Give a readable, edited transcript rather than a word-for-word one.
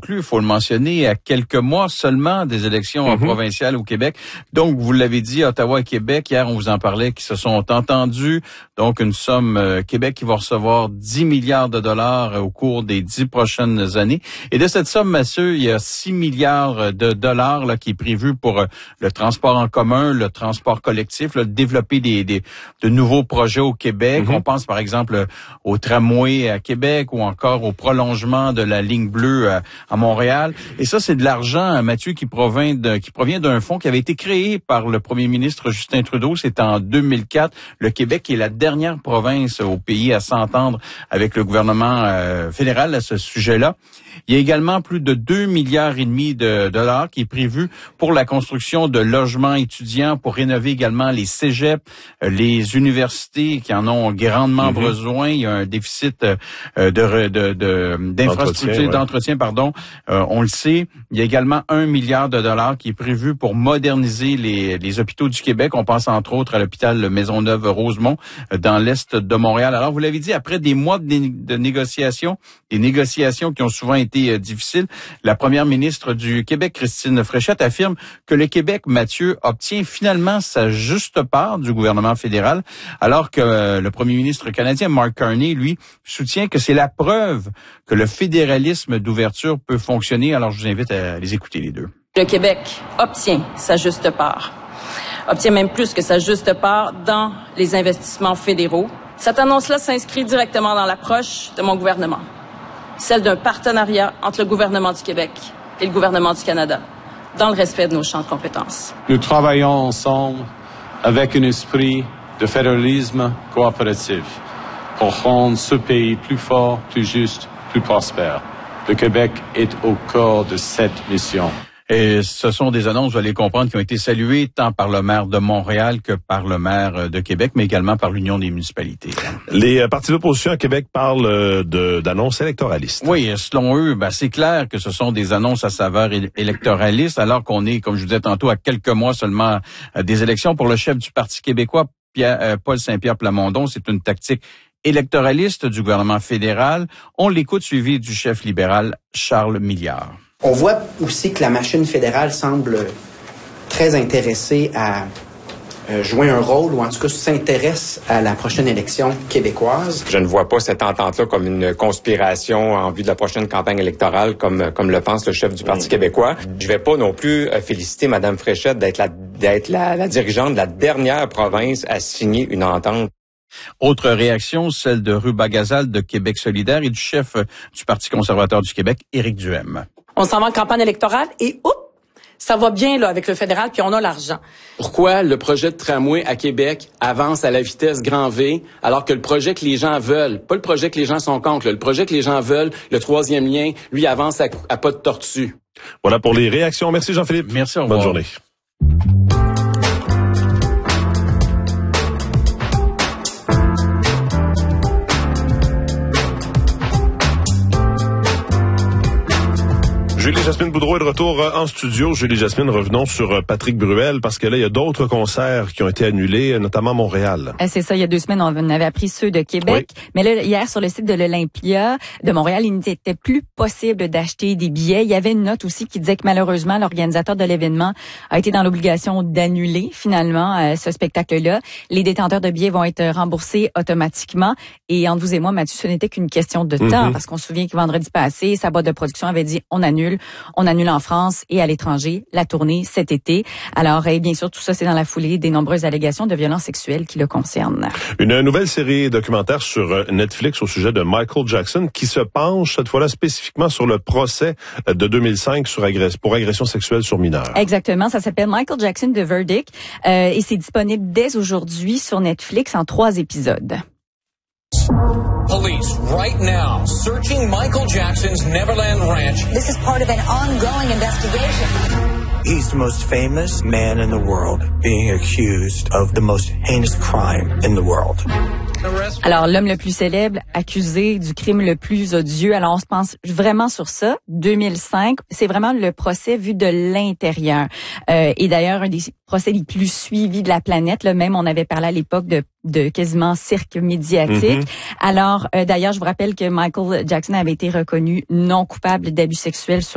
conclut, il faut le mentionner, à quelques mois seulement des élections provinciales au Québec. Donc, vous l'avez dit, Ottawa et Québec, hier on vous en parlait, qui se sont entendus. Donc, une somme, Québec qui va recevoir 10 milliards de dollars au cours des 10 prochaines années. Et de cette somme, Mathieu, il y a 6 milliards de dollars là, qui est prévu pour le transport en commun, le transport collectif, là, développer de nouveaux projets au Québec. On pense par exemple au tramway à Québec ou encore au prolongement de la ligne bleue à Montréal. Et ça, c'est de l'argent, Mathieu, qui provient d'un fonds qui avait été créé par le premier ministre Justin Trudeau. C'était en 2004. Le Québec est la dernière province au pays à s'entendre avec le gouvernement fédéral à ce sujet-là. Il y a également plus de 2,5 milliards de dollars qui est prévu pour la construction de logements étudiants, pour rénover également les cégeps, les universités qui en ont grandement besoin. Il y a un déficit d'infrastructures, d'entretien, on le sait. Il y a également 1 milliard de dollars qui est prévu pour moderniser les hôpitaux du Québec. On pense entre autres à l'hôpital Maisonneuve-Rosemont dans l'est de Montréal. Alors, vous l'avez dit, après des mois de négociations, des négociations qui ont souvent été difficiles, la première ministre du Québec, Christine Fréchette, affirme que le Québec, Mathieu, obtient finalement sa juste part du gouvernement fédéral, alors que le premier ministre canadien, Mark Carney, lui, soutient que c'est la preuve que le fédéralisme d'ouverture peut fonctionner. Alors, je vous invite à les écouter les deux. Le Québec obtient sa juste part, obtient même plus que sa juste part dans les investissements fédéraux. Cette annonce-là s'inscrit directement dans l'approche de mon gouvernement, celle d'un partenariat entre le gouvernement du Québec et le gouvernement du Canada, dans le respect de nos champs de compétences. Nous travaillons ensemble avec un esprit de fédéralisme coopératif pour rendre ce pays plus fort, plus juste, plus prospère. Le Québec est au cœur de cette mission. Et ce sont des annonces, vous allez comprendre, qui ont été saluées tant par le maire de Montréal que par le maire de Québec, mais également par l'Union des municipalités. Les partis d'opposition à Québec parlent d'annonces électoralistes. Oui, selon eux, c'est clair que ce sont des annonces à saveur électoraliste, alors qu'on est, comme je vous disais tantôt, à quelques mois seulement des élections. Pour le chef du Parti québécois, Paul Saint-Pierre Plamondon, c'est une tactique électoraliste du gouvernement fédéral. On l'écoute, suivi du chef libéral Charles Milliard. On voit aussi que la machine fédérale semble très intéressée à jouer un rôle, ou en tout cas s'intéresse à la prochaine élection québécoise. Je ne vois pas cette entente-là comme une conspiration en vue de la prochaine campagne électorale, comme le pense le chef du Parti québécois. Je vais pas non plus féliciter Mme Fréchette d'être la dirigeante de la dernière province à signer une entente. Autre réaction, celle de Ruba Gazal de Québec solidaire et du chef du Parti conservateur du Québec, Éric Duhem. On s'en va en campagne électorale et ça va bien là avec le fédéral, puis on a l'argent. Pourquoi le projet de tramway à Québec avance à la vitesse grand V, alors que le projet que les gens veulent, pas le projet que les gens sont contre, le projet que les gens veulent, le troisième lien, lui avance à pas de tortue. Voilà pour les réactions. Merci Jean-Philippe. Merci, au revoir. Bonne journée. Julie-Jasmine Boudreau est de retour en studio. Julie-Jasmine, revenons sur Patrick Bruel, parce que là, il y a d'autres concerts qui ont été annulés, notamment à Montréal. C'est ça, il y a 2 semaines, on avait appris ceux de Québec. Oui. Mais là, hier, sur le site de l'Olympia de Montréal, il n'était plus possible d'acheter des billets. Il y avait une note aussi qui disait que malheureusement, l'organisateur de l'événement a été dans l'obligation d'annuler finalement ce spectacle-là. Les détenteurs de billets vont être remboursés automatiquement. Et entre vous et moi, Mathieu, ce n'était qu'une question de temps, parce qu'on se souvient que vendredi passé, sa boîte de production avait dit on annule en France et à l'étranger la tournée cet été. Alors, et bien sûr, tout ça, c'est dans la foulée des nombreuses allégations de violences sexuelles qui le concernent. Une nouvelle série documentaire sur Netflix au sujet de Michael Jackson qui se penche cette fois-là spécifiquement sur le procès de 2005 pour agression sexuelle sur mineurs. Exactement, ça s'appelle Michael Jackson The Verdict et c'est disponible dès aujourd'hui sur Netflix en 3 épisodes. Police right now searching Michael Jackson's Neverland Ranch. This is part of an ongoing investigation. He's the most famous man in the world, being accused of the most heinous crime in the world. Alors, l'homme le plus célèbre, accusé du crime le plus odieux. Alors, on se pense vraiment sur ça. 2005, c'est vraiment le procès vu de l'intérieur. Et d'ailleurs, un des procès les plus suivis de la planète. Là, même, on avait parlé à l'époque de quasiment cirque médiatique. Alors, d'ailleurs, je vous rappelle que Michael Jackson avait été reconnu non coupable d'abus sexuels sur